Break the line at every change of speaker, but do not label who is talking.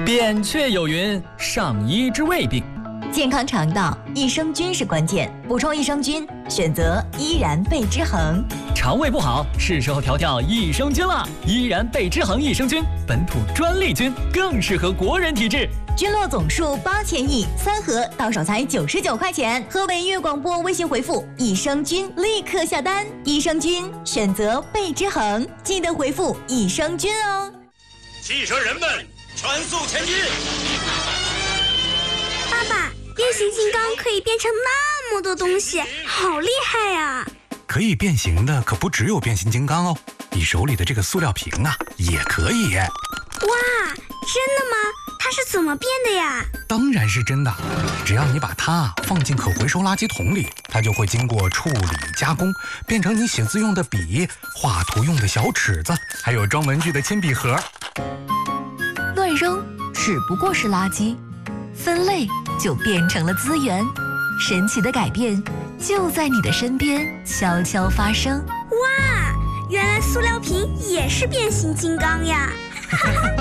扁鹊有云：上医之未病。
健康肠道，益生菌是关键。补充益生菌，选择依然贝之恒。
肠胃不好，是时候调调益生菌了。依然贝之恒益生菌，本土专利菌，更适合国人体质。
菌落总数8000亿，3盒到手才99块钱。和伟粤广播微信回复益生菌，立刻下单。益生菌选择贝之恒，记得回复益生菌哦。
汽车人们，全速前进！
爸爸，变形金刚可以变成那么多东西，好厉害呀！
可以变形的可不只有变形金刚哦，你手里的这个塑料瓶啊，也可以。
哇，真的吗？它是怎么变的呀？
当然是真的，只要你把它放进可回收垃圾桶里，它就会经过处理加工，变成你写字用的笔、画图用的小尺子，还有装文具的铅笔盒。
乱扔只不过是垃圾，分类就变成了资源。神奇的改变就在你的身边悄悄发生。
哇，原来塑料瓶也是变形金刚呀！